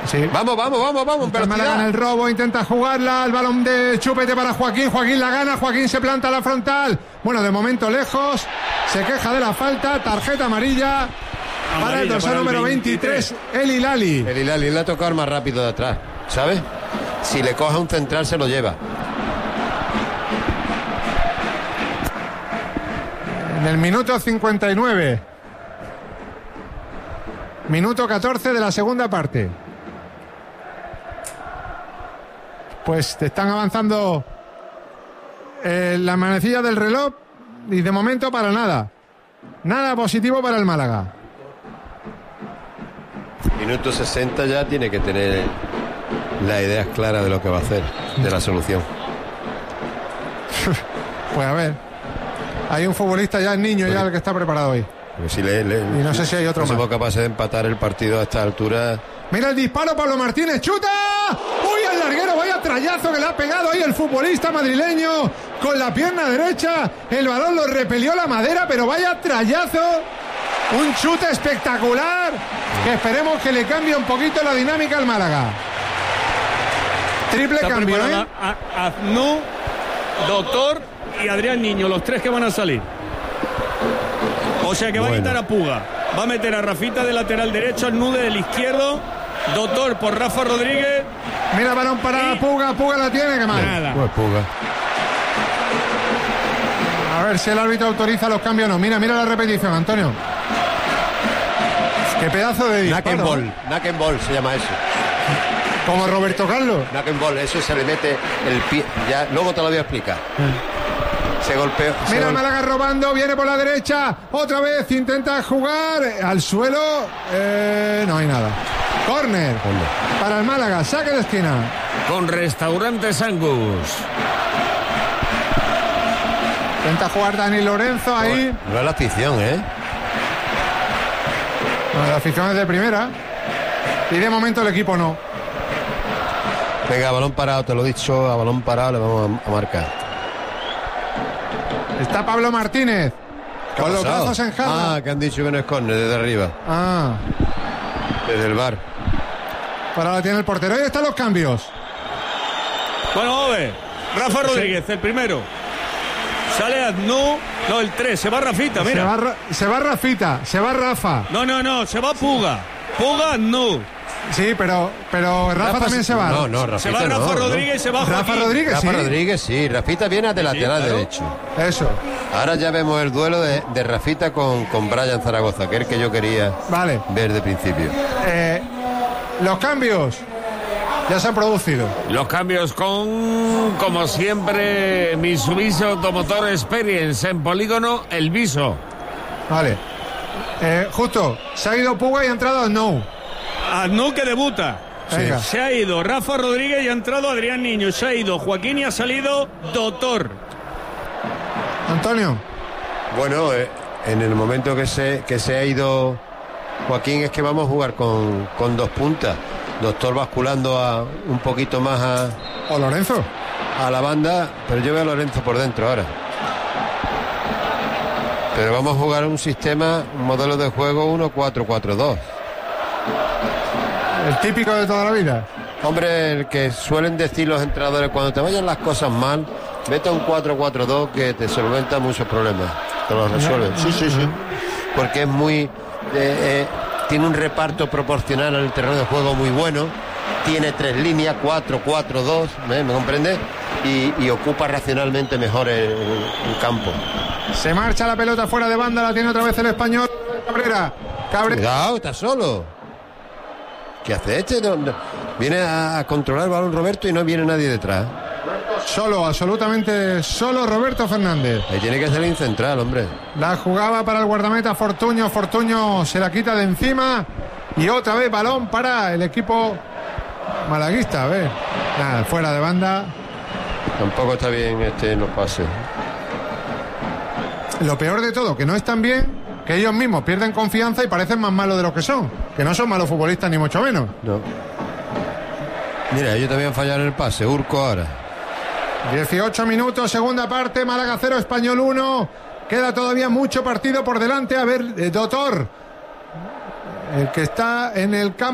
Sí. Vamos. Málaga en el robo, intenta jugarla. El balón de Chupete para Joaquín. Joaquín la gana. Joaquín se planta a la frontal. Bueno, de momento lejos. Se queja de la falta. Tarjeta amarilla para el dorsal número 23, El Hilali. El Hilali le ha tocado más rápido de atrás, ¿sabes? Si le coge un central se lo lleva. En el minuto 59. Minuto 14 de la segunda parte. Pues te están avanzando las manecillas del reloj y de momento para nada. Nada positivo para el Málaga. Minuto 60 ya tiene que tener las ideas claras de lo que va a hacer, de la solución. Pues a ver. Hay un futbolista ya, el niño, ya el que está preparado hoy. Si y no sé si hay otro más. más. Somos capaces de empatar el partido a esta altura. Mira el disparo, Pablo Martínez, chuta. ¡Uy, el larguero! Vaya trayazo que le ha pegado ahí el futbolista madrileño con la pierna derecha. El balón lo repelió la madera, pero vaya trayazo. Un chute espectacular que esperemos que le cambie un poquito la dinámica al Málaga. Triple está cambio, ¿eh? Aznú, Doctor y Adrián Niño, los tres que van a salir. O sea que va a quitar a Puga. Va a meter a Rafita de lateral derecho, al Nude del izquierdo, Doctor por Rafa Rodríguez. Mira, balón para Puga la tiene, que mal. Nada. Pues Puga. A ver si el árbitro autoriza los cambios o no. Mira la repetición, Antonio. Qué pedazo de disparo. Knack and ball se llama eso. Como Roberto Carlos. Knack and ball, eso se le mete el pie. Ya, luego te lo voy a explicar. Se golpeó. Mira Málaga robando, viene por la derecha. Otra vez intenta jugar al suelo. No hay nada. Córner para el Málaga, saque de esquina. Con Restaurantes Angus. Intenta jugar Dani Lorenzo ahí. No es la afición, ¿eh? Bueno, la afición es de primera. Y de momento el equipo no. Venga, balón parado, te lo he dicho. A balón parado le vamos a marcar. Está Pablo Martínez con los brazos en jarra. Que han dicho que no es córner desde arriba. Desde el bar. Para ahora tiene el portero. Ahí están los cambios. Bueno, a ver. Rafa Rodríguez, el primero. Sale Aznú. No, el 3. Se va Rafita, mira. Se va Rafita. Se va Rafa. No. Se va Puga. Puga, Aznú. Sí, pero Rafa también se va. No, Rafita se va Rafa Rodríguez y se va Joaquín. Rafa Rodríguez, sí. Rafita viene de lateral derecho. Eso. Ahora ya vemos el duelo de Rafita con Brian Zaragoza, que es el que yo quería ver de principio. Los cambios ya se han producido. Los cambios como siempre, Mitsubishi Automotor Experience en Polígono El Viso. Vale. Justo, se ha ido Puga y ha entrado Aznú. Aznú que debuta. Venga. Se ha ido Rafa Rodríguez y ha entrado Adrián Niño. Se ha ido Joaquín y ha salido Doctor. Antonio. Bueno, en el momento que se ha ido Joaquín es que vamos a jugar con dos puntas. Doctor basculando un poquito más o Lorenzo a la banda, pero yo veo a Lorenzo por dentro ahora. Pero vamos a jugar un modelo de juego 1-4-4-2. El típico de toda la vida. Hombre, el que suelen decir los entrenadores, cuando te vayan las cosas mal, vete a un 4-4-2 que te solventa muchos problemas. Te los resuelve. Sí. Porque es muy... tiene un reparto proporcional en el terreno de juego muy bueno. Tiene 3 líneas, 4-4-2, ¿me comprende? Y ocupa racionalmente mejor el campo. Se marcha la pelota fuera de banda, la tiene otra vez el español. Cabrera. Cuidado, está solo. ¿Qué hace este? Viene a controlar el balón Roberto y no viene nadie detrás. Solo, absolutamente solo Roberto Fernández. Ahí tiene que salir central, hombre. La jugaba para el guardameta Fortuño. Fortuño se la quita de encima. Y otra vez balón para el equipo malaguista. A ver. Nada, fuera de banda. Tampoco está bien en los pases. Lo peor de todo, que no están bien, que ellos mismos pierden confianza y parecen más malos de lo que son. Que no son malos futbolistas, ni mucho menos. No. Mira, ellos también fallaron el pase. Urco ahora. 18 minutos, segunda parte, Málaga 0, Español 1. Queda todavía mucho partido por delante. A ver, Doctor, el que está en el campo.